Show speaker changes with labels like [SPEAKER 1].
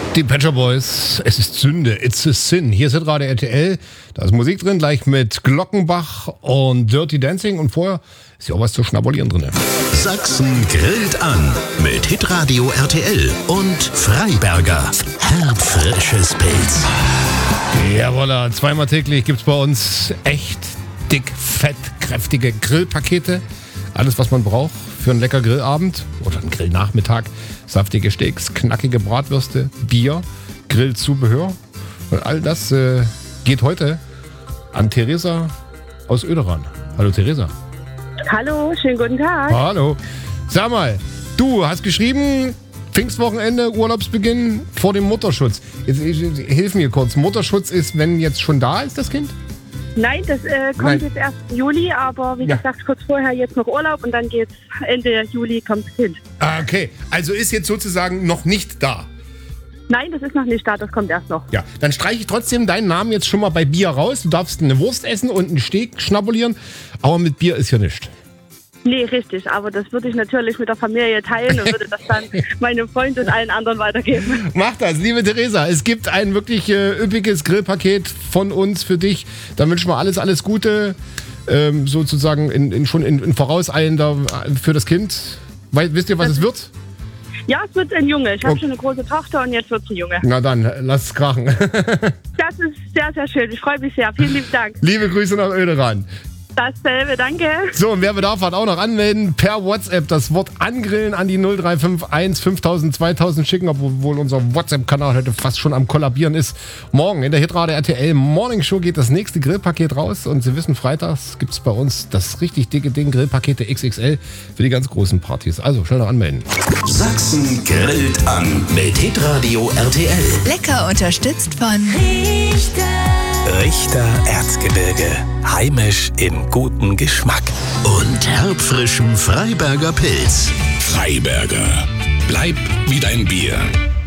[SPEAKER 1] Die Pet Shop Boys, es ist Sünde, it's a sin. Hier ist gerade RTL, da ist Musik drin, gleich mit Glockenbach und Dirty Dancing und vorher ist ja auch was zu schnabulieren drin.
[SPEAKER 2] Sachsen grillt an mit Hitradio RTL und Freiberger. Herbfrisches Pilz.
[SPEAKER 1] Jawolla, zweimal täglich gibt's bei uns echt dick, fett, kräftige Grillpakete. Alles, was man braucht für einen lecker Grillabend oder einen Grillnachmittag. Saftige Steaks, knackige Bratwürste, Bier, Grillzubehör. Und all das geht heute an Theresa aus Oederan. Hallo Theresa.
[SPEAKER 3] Hallo, schönen guten Tag.
[SPEAKER 1] Hallo. Sag mal, du hast geschrieben, Pfingstwochenende, Urlaubsbeginn vor dem Mutterschutz. Jetzt hilf mir kurz. Mutterschutz ist, wenn jetzt schon da ist, das Kind?
[SPEAKER 3] Nein, das kommt jetzt erst im Juli, aber wie gesagt, kurz vorher jetzt noch Urlaub und dann geht's Ende Juli kommt das Kind.
[SPEAKER 1] Ah, okay. Also ist jetzt sozusagen noch nicht da.
[SPEAKER 3] Nein, das ist noch nicht da, das kommt erst noch.
[SPEAKER 1] Ja, dann streiche ich trotzdem deinen Namen jetzt schon mal bei Bier raus. Du darfst eine Wurst essen und einen Steak schnabulieren, aber mit Bier ist ja nichts.
[SPEAKER 3] Nee, richtig, aber das würde ich natürlich mit der Familie teilen und würde das dann meinem Freund und allen anderen weitergeben.
[SPEAKER 1] Mach das, liebe Theresa. Es gibt ein wirklich üppiges Grillpaket von uns für dich. Da wünschen wir alles Gute, sozusagen schon in Vorauseilender für das Kind. Wisst ihr, was es wird?
[SPEAKER 3] Ja, es wird ein Junge. Ich habe schon eine große Tochter und jetzt wird es ein Junge.
[SPEAKER 1] Na dann, lass es krachen.
[SPEAKER 3] Das ist sehr, sehr schön. Ich freue mich sehr. Vielen lieben Dank.
[SPEAKER 1] Liebe Grüße nach Oederan.
[SPEAKER 3] Dasselbe, danke.
[SPEAKER 1] So, und wer bedarf hat, auch noch anmelden per WhatsApp. Das Wort angrillen an die 0351 5000 2000 schicken, obwohl unser WhatsApp-Kanal heute fast schon am Kollabieren ist. Morgen in der Hitradio RTL Morning Show geht das nächste Grillpaket raus. Und Sie wissen, freitags gibt es bei uns das richtig dicke Ding, Grillpakete XXL für die ganz großen Partys. Also, schnell noch anmelden.
[SPEAKER 2] Sachsen grillt an mit Hitradio RTL.
[SPEAKER 4] Lecker unterstützt von
[SPEAKER 2] Richter Erzgebirge. Heimisch in gutem Geschmack. Und herbfrischem Freiberger Pilz. Freiberger. Bleib wie dein Bier.